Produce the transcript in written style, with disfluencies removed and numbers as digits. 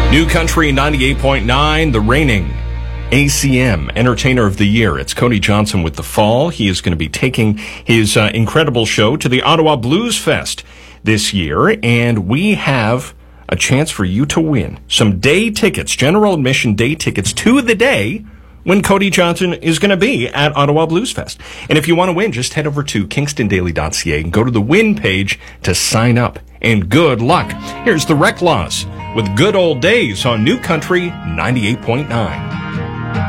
New Country 98.9, the reigning ACM Entertainer of the Year. It's Cody Johnson with The Fall. He is going to be taking his incredible show to the Ottawa Blues Fest this year, and we have a chance for you to win some day tickets, general admission day tickets to the day when Cody Johnson is going to be at Ottawa Blues Fest. And if you want to win, just head over to kingstondaily.ca and go to the win page to sign up. And good luck. Here's the Rec Laws with Good Old Days on New Country 98.9.